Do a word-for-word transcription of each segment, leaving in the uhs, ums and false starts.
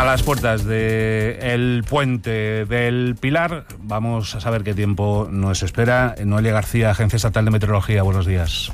A las puertas del puente del Pilar, vamos a saber qué tiempo nos espera. Noelia García, Agencia Estatal de Meteorología, buenos días.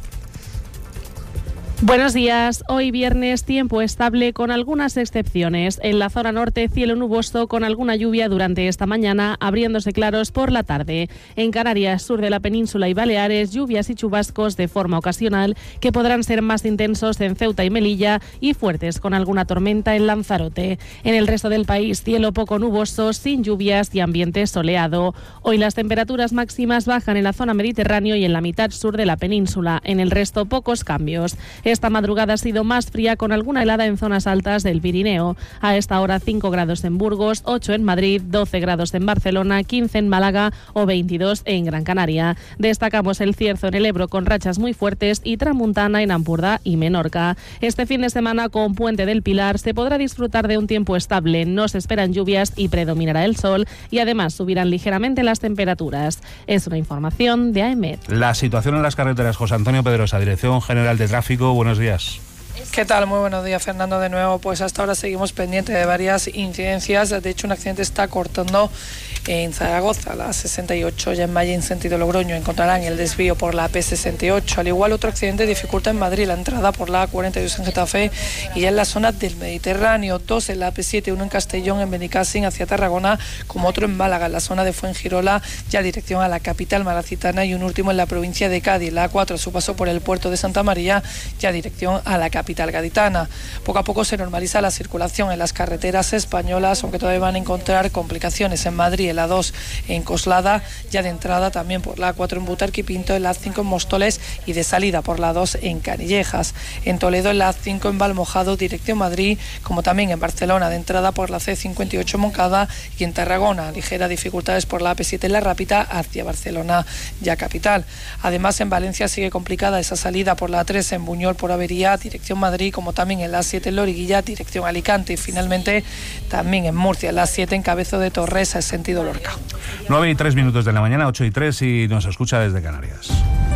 Buenos días. Hoy viernes, tiempo estable con algunas excepciones. En la zona norte, cielo nuboso con alguna lluvia durante esta mañana, abriéndose claros por la tarde. En Canarias, sur de la península y Baleares, lluvias y chubascos de forma ocasional que podrán ser más intensos en Ceuta y Melilla y fuertes con alguna tormenta en Lanzarote. En el resto del país, cielo poco nuboso, sin lluvias y ambiente soleado. Hoy las temperaturas máximas bajan en la zona mediterránea y en la mitad sur de la península. En el resto, pocos cambios. Esta madrugada ha sido más fría con alguna helada en zonas altas del Pirineo. A esta hora cinco grados en Burgos, ocho en Madrid, doce grados en Barcelona, quince en Málaga o veintidós en Gran Canaria. Destacamos el Cierzo en el Ebro con rachas muy fuertes y tramuntana en Ampurdá y Menorca. Este fin de semana con Puente del Pilar se podrá disfrutar de un tiempo estable. No se esperan lluvias y predominará el sol y además subirán ligeramente las temperaturas. Es una información de AEMET. La situación en las carreteras. José Antonio Pedrosa, Dirección General de Tráfico. Buenos días. ¿Qué tal? Muy buenos días, Fernando, de nuevo. Pues hasta ahora seguimos pendientes de varias incidencias. De hecho, un accidente está cortando en Zaragoza, la sesenta y ocho, y en Valle en sentido Logroño encontrarán el desvío por la P sesenta y ocho. Al igual, otro accidente dificulta en Madrid la entrada por la A cuarenta y dos en Getafe y ya en la zona del Mediterráneo. Dos en la P siete, uno en Castellón, en Benicàssim, hacia Tarragona, como otro en Málaga, en la zona de Fuengirola, ya dirección a la capital malacitana, y un último en la provincia de Cádiz, la A cuatro a su paso por el puerto de Santa María, ya dirección a la capital gaditana. Poco a poco se normaliza la circulación en las carreteras españolas, aunque todavía van a encontrar complicaciones en Madrid, en la dos en Coslada, ya de entrada también por la A cuatro en Butarque y Pinto, en la A cinco en Móstoles y de salida por la dos en Canillejas. En Toledo, en la A cinco en Valmojado, dirección Madrid, como también en Barcelona, de entrada por la C cincuenta y ocho en Moncada, y en Tarragona, ligeras dificultades por la A P siete en La Rápita hacia Barcelona, ya capital. Además, en Valencia sigue complicada esa salida por la A tres en Buñol por avería, dirección Madrid, como también en la A siete en Loriguilla, dirección Alicante, y finalmente también en Murcia, en la A siete en Cabezo de Torres, sentido Lorca. nueve y tres minutos de la mañana, ocho y tres, y nos escucha desde Canarias.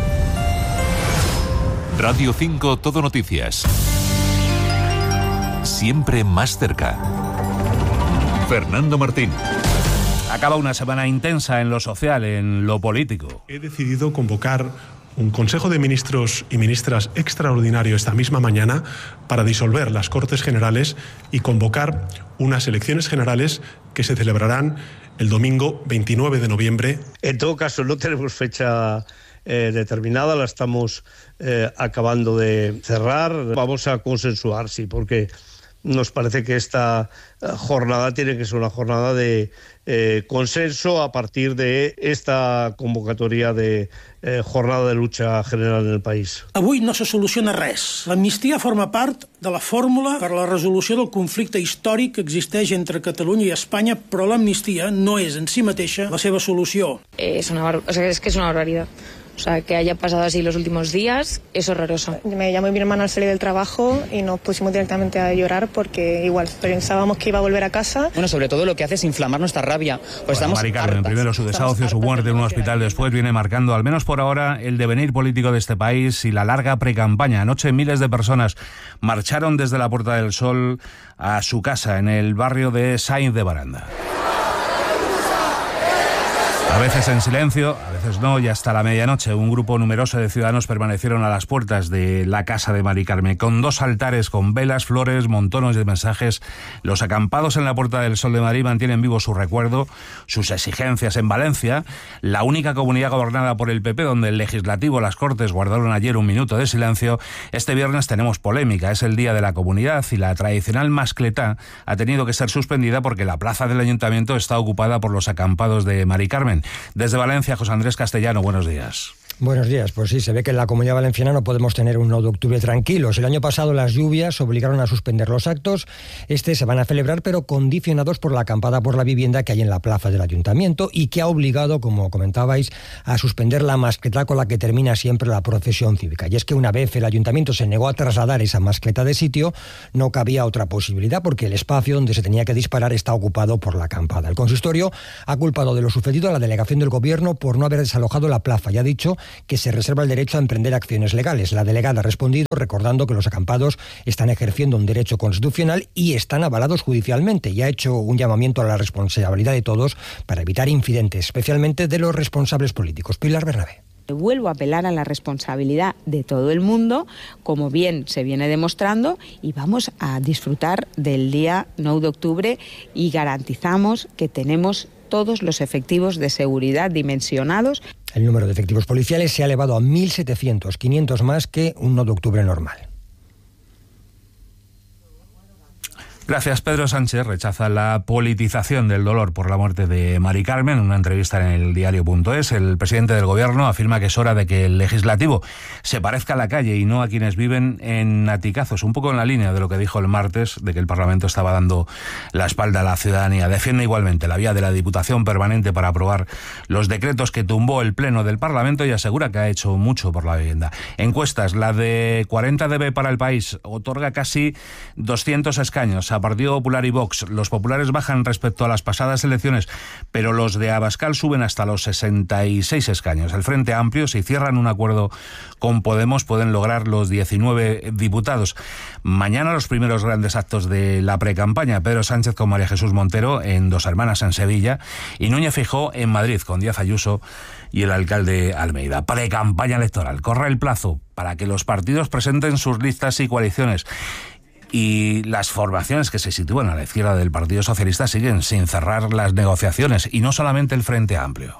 Radio cinco, Todo Noticias. Siempre más cerca. Fernando Martín. Acaba una semana intensa en lo social, en lo político. He decidido convocar un Consejo de Ministros y Ministras extraordinario esta misma mañana para disolver las Cortes Generales y convocar unas elecciones generales que se celebrarán el domingo veintinueve de noviembre. En todo caso, no tenemos fecha eh, determinada, la estamos eh, acabando de cerrar. Vamos a consensuar, sí, porque nos parece que esta jornada tiene que ser una jornada de eh, consenso a partir de esta convocatoria de eh, jornada de lucha general en el país. Avui no se soluciona res. L'amnistia forma part de la fórmula per a la resolució del conflicte històric que existeix entre Catalunya i Espanya, però l'amnistia no és en si mateixa la seva solució. Eh, es, una bar- o sea, es que es una barbaridad. O sea, que haya pasado así los últimos días es horroroso. Me llamó mi hermano al salir del trabajo y nos pusimos directamente a llorar porque igual pensábamos que iba a volver a casa. Bueno, sobre todo lo que hace es inflamar nuestra rabia. Pues Bueno, estamos Mari Carmen, hartas. primero su desahucio, su muerte en un hospital después, viene marcando, al menos por ahora, el devenir político de este país y la larga precampaña. Anoche miles de personas marcharon desde la Puerta del Sol a su casa en el barrio de Sáenz de Baranda. A veces en silencio, a veces no, y hasta la medianoche un grupo numeroso de ciudadanos permanecieron a las puertas de la casa de Mari Carmen, con dos altares, con velas, flores, montones de mensajes. Los acampados en la Puerta del Sol de Madrid mantienen vivo su recuerdo, sus exigencias. En Valencia, la única comunidad gobernada por el P P, donde el Legislativo, las Cortes, guardaron ayer un minuto de silencio, este viernes tenemos polémica. Es el Día de la Comunidad y la tradicional mascletá ha tenido que ser suspendida porque la plaza del Ayuntamiento está ocupada por los acampados de Mari Carmen. Desde Valencia, José Andrés Castellano, buenos días. Buenos días. Pues sí, se ve que en la Comunidad Valenciana no podemos tener un nueve de octubre tranquilos. El año pasado las lluvias obligaron a suspender los actos. Este se van a celebrar, pero condicionados por la acampada por la vivienda que hay en la plaza del Ayuntamiento y que ha obligado, como comentabais, a suspender la mascletá con la que termina siempre la procesión cívica. Y es que una vez el Ayuntamiento se negó a trasladar esa mascletá de sitio, no cabía otra posibilidad porque el espacio donde se tenía que disparar está ocupado por la acampada. El consistorio ha culpado de lo sucedido a la delegación del Gobierno por no haber desalojado la plaza y ha dicho que se reserva el derecho a emprender acciones legales. La delegada ha respondido recordando que los acampados están ejerciendo un derecho constitucional y están avalados judicialmente, y ha hecho un llamamiento a la responsabilidad de todos para evitar incidentes, especialmente de los responsables políticos. Pilar Bernabé. Vuelvo a apelar a la responsabilidad de todo el mundo, como bien se viene demostrando, y vamos a disfrutar del día nueve de octubre y garantizamos que tenemos todos los efectivos de seguridad dimensionados. El número de efectivos policiales se ha elevado a mil setecientos, quinientos más que un nueve de octubre normal. Gracias. Pedro Sánchez rechaza la politización del dolor por la muerte de Mari Carmen. En una entrevista en el diario punto es, el presidente del Gobierno afirma que es hora de que el legislativo se parezca a la calle y no a quienes viven en aticazos. Un poco en la línea de lo que dijo el martes, de que el Parlamento estaba dando la espalda a la ciudadanía. Defiende igualmente la vía de la Diputación Permanente para aprobar los decretos que tumbó el Pleno del Parlamento y asegura que ha hecho mucho por la vivienda. Encuestas, la de cuarenta D B para El País, otorga casi doscientos escaños a Partido Popular y Vox. Los populares bajan respecto a las pasadas elecciones, pero los de Abascal suben hasta los sesenta y seis escaños. El Frente Amplio, si cierran un acuerdo con Podemos, pueden lograr los diecinueve diputados. Mañana los primeros grandes actos de la precampaña. Pedro Sánchez con María Jesús Montero en Dos Hermanas en Sevilla y Núñez Feijóo en Madrid con Díaz Ayuso y el alcalde Almeida. Precampaña electoral. Corre el plazo para que los partidos presenten sus listas y coaliciones. Y las formaciones que se sitúan a la izquierda del Partido Socialista siguen sin cerrar las negociaciones, y no solamente el Frente Amplio.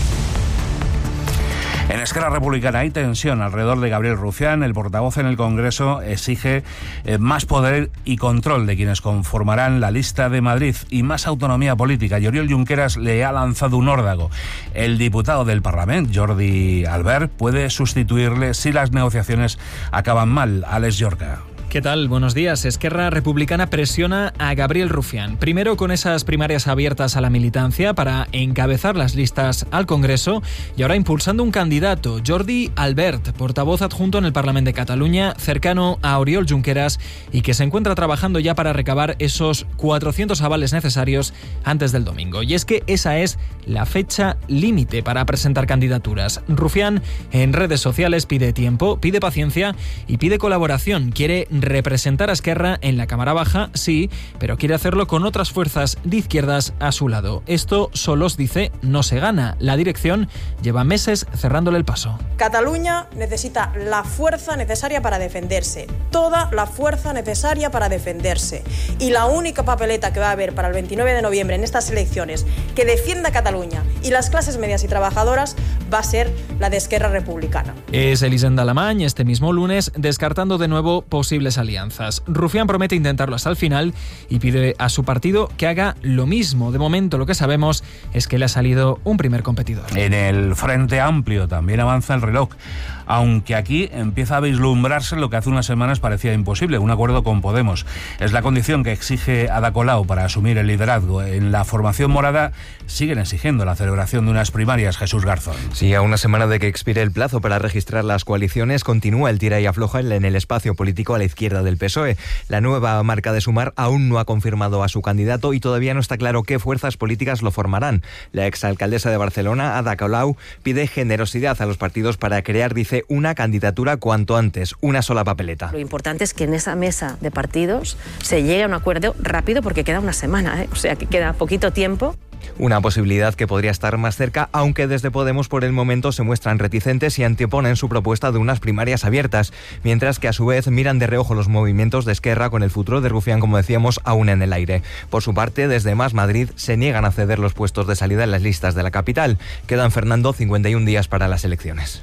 En Esquerra Republicana hay tensión alrededor de Gabriel Rufián. El portavoz en el Congreso exige eh, más poder y control de quienes conformarán la lista de Madrid y más autonomía política. Y Oriol Junqueras le ha lanzado un órdago. El diputado del Parlamento, Jordi Albert, puede sustituirle si las negociaciones acaban mal. Alex Llorca. ¿Qué tal? Buenos días. Esquerra Republicana presiona a Gabriel Rufián. Primero con esas primarias abiertas a la militancia para encabezar las listas al Congreso y ahora impulsando un candidato, Jordi Albert, portavoz adjunto en el Parlamento de Cataluña, cercano a Oriol Junqueras y que se encuentra trabajando ya para recabar esos cuatrocientos avales necesarios antes del domingo. Y es que esa es la fecha límite para presentar candidaturas. Rufián en redes sociales pide tiempo, pide paciencia y pide colaboración. Quiere representar a Esquerra en la Cámara Baja, sí, pero quiere hacerlo con otras fuerzas de izquierdas a su lado. Esto, Solos dice, no se gana. La dirección lleva meses cerrándole el paso. Cataluña necesita la fuerza necesaria para defenderse, toda la fuerza necesaria para defenderse. Y la única papeleta que va a haber para el veintinueve de noviembre en estas elecciones que defienda Cataluña y las clases medias y trabajadoras va a ser la de Esquerra Republicana. Es Elisenda Alamany este mismo lunes descartando de nuevo posibles alianzas. Rufián promete intentarlo hasta el final y pide a su partido que haga lo mismo. De momento lo que sabemos es que le ha salido un primer competidor. En el Frente Amplio también avanza el reloj, aunque aquí empieza a vislumbrarse lo que hace unas semanas parecía imposible, un acuerdo con Podemos. Es la condición que exige Ada Colau para asumir el liderazgo. En la formación morada siguen exigiendo la celebración de unas primarias. Jesús Garzón. Sí, a una semana de que expire el plazo para registrar las coaliciones, continúa el tira y afloja en el espacio político a la izquierda del P S O E. La nueva marca de Sumar aún no ha confirmado a su candidato y todavía no está claro qué fuerzas políticas lo formarán. La exalcaldesa de Barcelona, Ada Colau, pide generosidad a los partidos para crear, dice, una candidatura cuanto antes, una sola papeleta. Lo importante es que en esa mesa de partidos se llegue a un acuerdo rápido porque queda una semana, ¿eh? O sea que queda poquito tiempo. Una posibilidad que podría estar más cerca, aunque desde Podemos por el momento se muestran reticentes y anteponen su propuesta de unas primarias abiertas, mientras que a su vez miran de reojo los movimientos de Esquerra con el futuro de Rufián, como decíamos, aún en el aire. Por su parte, desde Más Madrid se niegan a ceder los puestos de salida en las listas de la capital. Quedan, Fernando, cincuenta y un días para las elecciones.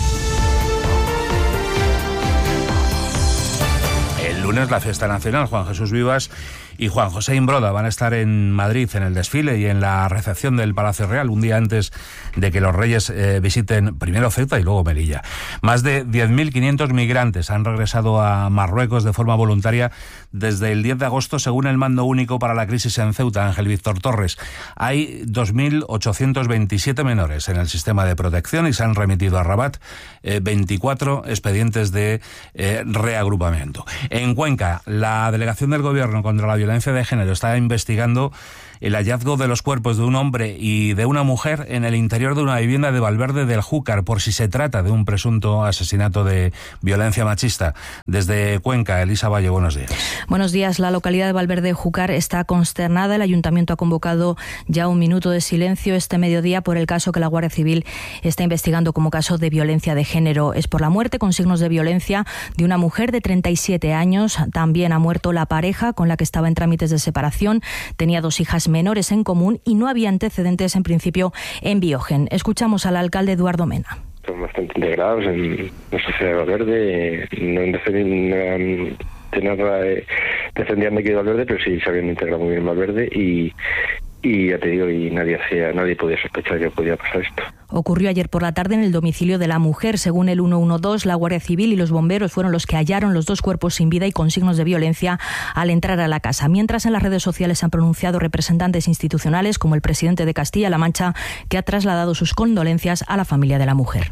El lunes la fiesta nacional, Juan Jesús Vivas y Juan José Imbroda van a estar en Madrid en el desfile y en la recepción del Palacio Real, un día antes de que los Reyes eh, visiten primero Ceuta y luego Melilla. Más de diez mil quinientos migrantes han regresado a Marruecos de forma voluntaria desde el diez de agosto, según el Mando Único para la Crisis en Ceuta, Ángel Víctor Torres. Hay dos mil ochocientos veintisiete menores en el sistema de protección y se han remitido a Rabat eh, veinticuatro expedientes de eh, reagrupamiento. En Cuenca, la Delegación del Gobierno contra la Violencia Violencia de Género está investigando el hallazgo de los cuerpos de un hombre y de una mujer en el interior de una vivienda de Valverde del Júcar, por si se trata de un presunto asesinato de violencia machista. Desde Cuenca, Elisa Valle, buenos días. Buenos días. La localidad de Valverde del Júcar está consternada. El ayuntamiento ha convocado ya un minuto de silencio este mediodía por el caso que la Guardia Civil está investigando como caso de violencia de género. Es por la muerte con signos de violencia de una mujer de treinta y siete años. También ha muerto la pareja con la que estaba en trámites de separación. Tenía dos hijas menores en común y no había antecedentes en principio en Biogen. Escuchamos al alcalde Eduardo Mena. Son bastante integrados en la sociedad de Valverde, no defendían de defendían aquí de Valverde, pero sí se habían integrado muy bien en Valverde y Y ya te digo, y nadie hacía, nadie podía sospechar que podía pasar esto. Ocurrió ayer por la tarde en el domicilio de la mujer. Según el ciento doce, la Guardia Civil y los bomberos fueron los que hallaron los dos cuerpos sin vida y con signos de violencia al entrar a la casa. Mientras en las redes sociales se han pronunciado representantes institucionales como el presidente de Castilla-La Mancha, que ha trasladado sus condolencias a la familia de la mujer.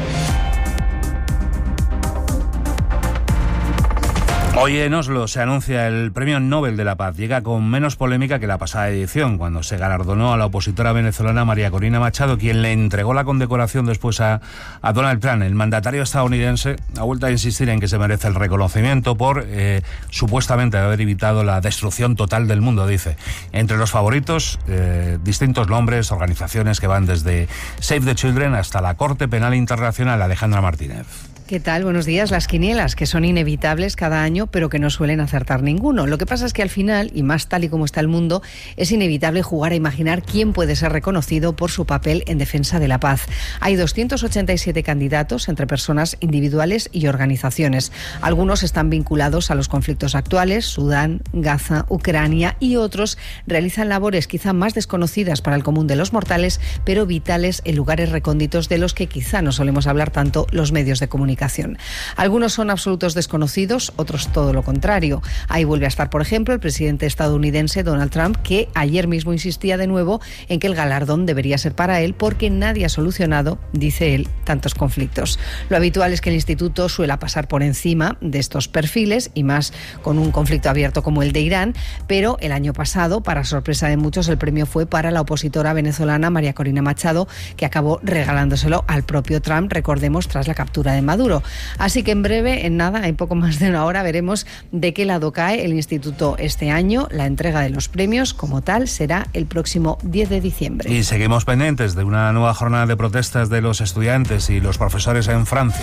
Hoy en Oslo se anuncia el Premio Nobel de la Paz. Llega con menos polémica que la pasada edición, cuando se galardonó a la opositora venezolana María Corina Machado, quien le entregó la condecoración después a, a Donald Trump. El mandatario estadounidense ha vuelto a insistir en que se merece el reconocimiento por eh, supuestamente haber evitado la destrucción total del mundo, dice. Entre los favoritos, eh, distintos nombres, organizaciones que van desde Save the Children hasta la Corte Penal Internacional. Alejandra Martínez. ¿Qué tal? Buenos días. Las quinielas, que son inevitables cada año, pero que no suelen acertar ninguno. Lo que pasa es que al final, y más tal y como está el mundo, es inevitable jugar a imaginar quién puede ser reconocido por su papel en defensa de la paz. Hay doscientos ochenta y siete candidatos entre personas individuales y organizaciones. Algunos están vinculados a los conflictos actuales, Sudán, Gaza, Ucrania, y otros realizan labores quizá más desconocidas para el común de los mortales, pero vitales en lugares recónditos de los que quizá no solemos hablar tanto los medios de comunicación. Algunos son absolutos desconocidos, otros todo lo contrario. Ahí vuelve a estar, por ejemplo, el presidente estadounidense Donald Trump, que ayer mismo insistía de nuevo en que el galardón debería ser para él porque nadie ha solucionado, dice él, tantos conflictos. Lo habitual es que el instituto suela pasar por encima de estos perfiles, y más con un conflicto abierto como el de Irán, pero el año pasado, para sorpresa de muchos, el premio fue para la opositora venezolana María Corina Machado, que acabó regalándoselo al propio Trump, recordemos, tras la captura de Maduro. Así que en breve, en nada, en poco más de una hora, veremos de qué lado cae el instituto este año. La entrega de los premios, como tal, será el próximo diez de diciembre. Y seguimos pendientes de una nueva jornada de protestas de los estudiantes y los profesores en Francia.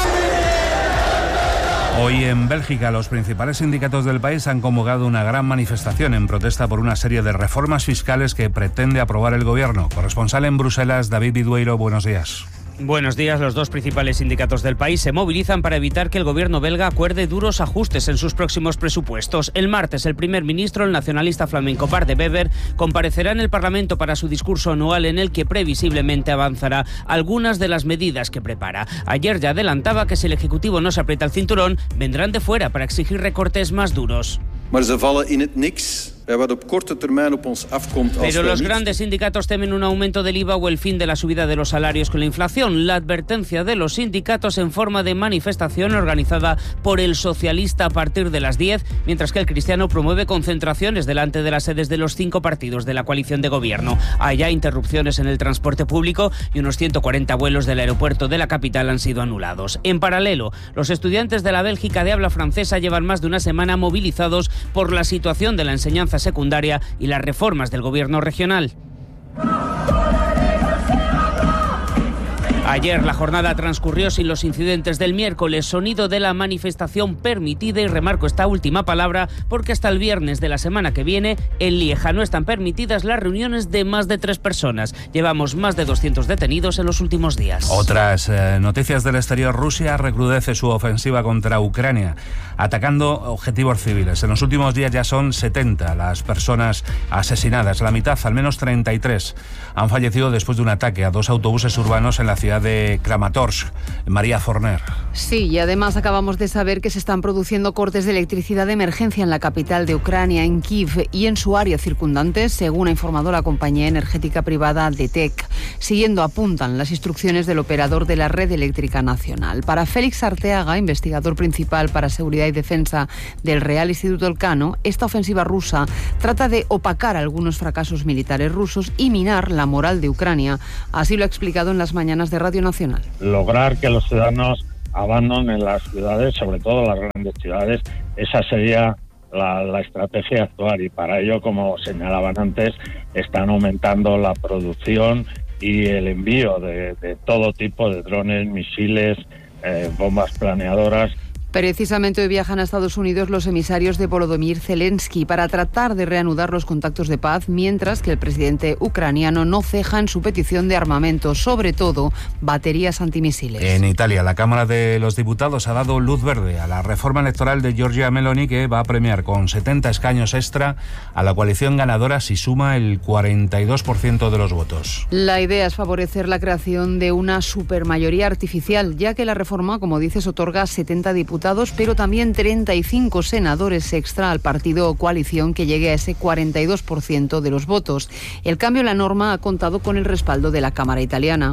Hoy en Bélgica los principales sindicatos del país han convocado una gran manifestación en protesta por una serie de reformas fiscales que pretende aprobar el gobierno. Corresponsal en Bruselas, David Bidueiro, buenos días. Buenos días. Los dos principales sindicatos del país se movilizan para evitar que el gobierno belga acuerde duros ajustes en sus próximos presupuestos. El martes, el primer ministro, el nacionalista flamenco Bart de Wever, comparecerá en el Parlamento para su discurso anual en el que previsiblemente avanzará algunas de las medidas que prepara. Ayer ya adelantaba que si el Ejecutivo no se aprieta el cinturón, vendrán de fuera para exigir recortes más duros. Maar ze vallen in het niks. Wat op korte termijn op ons afkomt als Pero los grandes sindicatos temen un aumento del I V A o el fin de la subida de los salarios con la inflación. La advertencia de los sindicatos en forma de manifestación organizada por el socialista a partir de las diez, mientras que el cristiano promueve concentraciones delante de las sedes de los cinco partidos de la coalición de gobierno. Hay ya interrupciones en el transporte público y unos ciento cuarenta vuelos del aeropuerto de la capital han sido anulados. En paralelo, los estudiantes de la Bélgica de habla francesa llevan más de una semana movilizados por la situación de la enseñanza secundaria y las reformas del gobierno regional. Ayer la jornada transcurrió sin los incidentes del miércoles, sonido de la manifestación permitida, y remarco esta última palabra porque hasta el viernes de la semana que viene en Lieja no están permitidas las reuniones de más de tres personas. Llevamos más de doscientos detenidos en los últimos días. Otras eh, noticias del exterior. Rusia recrudece su ofensiva contra Ucrania, atacando objetivos civiles. En los últimos días ya son setenta las personas asesinadas, la mitad, al menos treinta y tres, han fallecido después de un ataque a dos autobuses urbanos en la ciudad ciudad de Kramatorsk. María Forner. Sí, y además acabamos de saber que se están produciendo cortes de electricidad de emergencia en la capital de Ucrania, en Kiev, y en su área circundante, según ha informado la compañía energética privada D T E C. Siguiendo apuntan las instrucciones del operador de la red eléctrica nacional. Para Félix Arteaga, investigador principal para seguridad y defensa del Real Instituto Elcano, esta ofensiva rusa trata de opacar algunos fracasos militares rusos y minar la moral de Ucrania. Así lo ha explicado en las mañanas de Radio Nacional. Lograr que los ciudadanos abandonen las ciudades, sobre todo las grandes ciudades, esa sería la, la estrategia a actuar, y para ello, como señalaban antes, están aumentando la producción y el envío de, de todo tipo de drones, misiles, eh, bombas planeadoras. Precisamente hoy viajan a Estados Unidos los emisarios de Volodymyr Zelensky para tratar de reanudar los contactos de paz, mientras que el presidente ucraniano no ceja en su petición de armamento, sobre todo baterías antimisiles. En Italia, la Cámara de los Diputados ha dado luz verde a la reforma electoral de Giorgia Meloni, que va a premiar con setenta escaños extra a la coalición ganadora si suma el cuarenta y dos por ciento de los votos. La idea es favorecer la creación de una supermayoría artificial, ya que la reforma, como dices, otorga setenta diputados, pero también treinta y cinco senadores extra al partido o coalición que llegue a ese cuarenta y dos por ciento de los votos. El cambio en la norma ha contado con el respaldo de la Cámara italiana.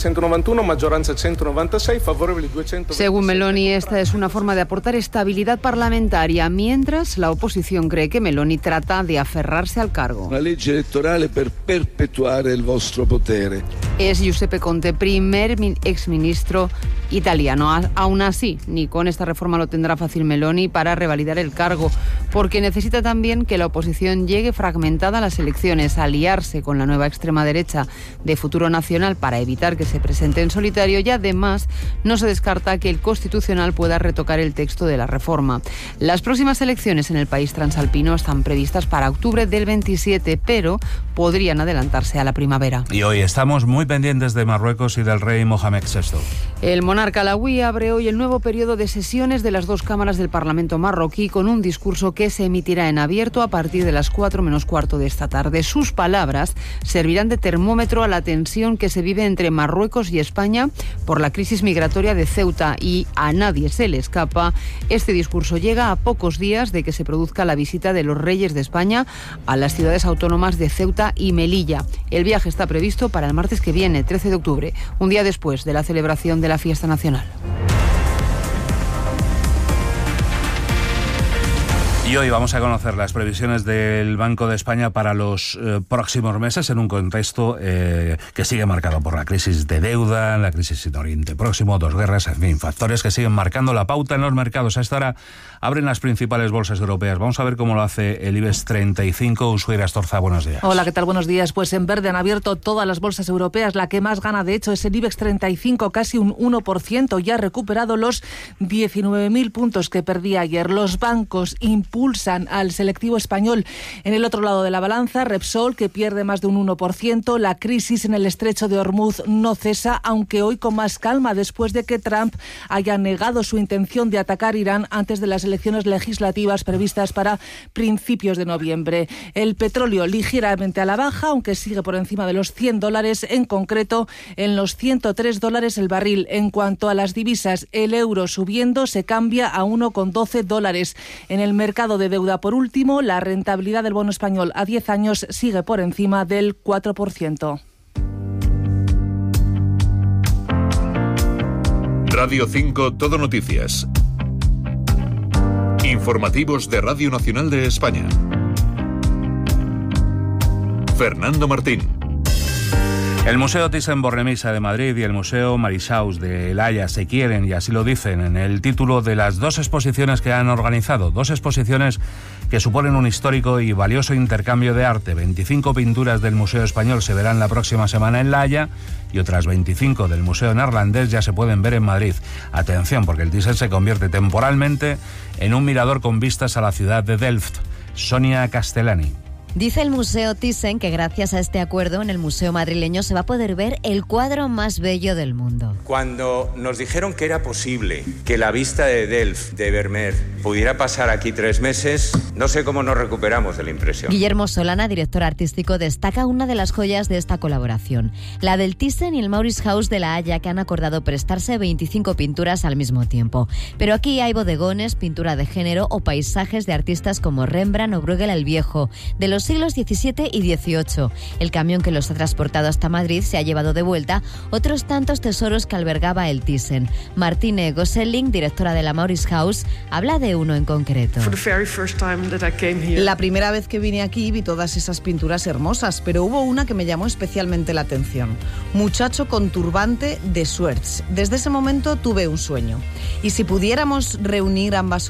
Según Meloni, esta es una forma de aportar estabilidad parlamentaria, mientras la oposición cree que Meloni trata de aferrarse al cargo. Una legge elettorale per perpetuare il vostro potere. Es Giuseppe Conte, primer exministro italiano. Aún así, ni con esta reforma lo tendrá fácil Meloni para revalidar el cargo, porque necesita también que la oposición llegue fragmentada a las elecciones, aliarse con la nueva extrema derecha de Futuro Nacional para evitar que se presente en solitario, y además no se descarta que el Constitucional pueda retocar el texto de la reforma. Las próximas elecciones en el país transalpino están previstas para octubre del veintisiete, pero podrían adelantarse a la primavera. Y hoy estamos muy pendientes de Marruecos y del rey Mohamed sexto. El monarca alauí abre hoy el nuevo periodo de sesiones de las dos cámaras del Parlamento marroquí con un discurso que se emitirá en abierto a partir de las cuatro menos cuarto de esta tarde. Sus palabras servirán de termómetro a la tensión que se vive entre Marruecos y España por la crisis migratoria de Ceuta, y a nadie se le escapa. Este discurso llega a pocos días de que se produzca la visita de los reyes de España a las ciudades autónomas de Ceuta y Melilla. El viaje está previsto para el martes que viene, trece de octubre, un día después de la celebración de la fiesta nacional. Y hoy vamos a conocer las previsiones del Banco de España para los eh, próximos meses en un contexto eh, que sigue marcado por la crisis de deuda, la crisis en Oriente Próximo, dos guerras, en fin, factores que siguen marcando la pauta en los mercados. A esta hora abren las principales bolsas europeas. Vamos a ver cómo lo hace el IBEX treinta y cinco. Ushuaia Astorza, buenos días. Hola, ¿qué tal? Buenos días. Pues en verde han abierto todas las bolsas europeas. La que más gana, de hecho, es el IBEX treinta y cinco, casi un uno por ciento. Ya ha recuperado los diecinueve mil puntos que perdía ayer. Los bancos impulsan al selectivo español. En el otro lado de la balanza, Repsol, que pierde más de un uno por ciento. La crisis en el estrecho de Hormuz no cesa, aunque hoy con más calma, después de que Trump haya negado su intención de atacar Irán antes de las elecciones legislativas previstas para principios de noviembre. El petróleo ligeramente a la baja, aunque sigue por encima de los cien dólares, en concreto en los ciento tres dólares el barril. En cuanto a las divisas, el euro subiendo se cambia a uno con doce dólares. En el mercado de deuda, por último, la rentabilidad del bono español a diez años sigue por encima del cuatro por ciento. Radio cinco Todo Noticias. Informativos de Radio Nacional de España. Fernando Martín. El Museo Thyssen-Bornemisza de Madrid y el Museo Marie-Chausse de La Haya se quieren, y así lo dicen en el título de las dos exposiciones que han organizado. Dos exposiciones que suponen un histórico y valioso intercambio de arte. veinticinco pinturas del Museo Español se verán la próxima semana en La Haya, y otras veinticinco del Museo Neerlandés ya se pueden ver en Madrid. Atención, porque el Thyssen se convierte temporalmente en un mirador con vistas a la ciudad de Delft. Sonia Castellani. Dice el Museo Thyssen que gracias a este acuerdo en el Museo madrileño se va a poder ver el cuadro más bello del mundo. Cuando nos dijeron que era posible que la vista de Delft, de Vermeer, pudiera pasar aquí tres meses, no sé cómo nos recuperamos de la impresión. Guillermo Solana, director artístico, destaca una de las joyas de esta colaboración, la del Thyssen y el Mauritshuis de La Haya, que han acordado prestarse veinticinco pinturas al mismo tiempo. Pero aquí hay bodegones, pintura de género o paisajes de artistas como Rembrandt o Bruegel el Viejo, de los siglos diecisiete y dieciocho. El camión que los ha transportado hasta Madrid se ha llevado de vuelta otros tantos tesoros que albergaba el Thyssen. Martine Gosselin, directora de la Mauritshuis, habla de uno en concreto. La primera vez que vine aquí vi todas esas pinturas hermosas, pero hubo una que me llamó especialmente la atención. Muchacho con turbante de Swerts. Desde ese momento tuve un sueño. Y si pudiéramos reunir ambas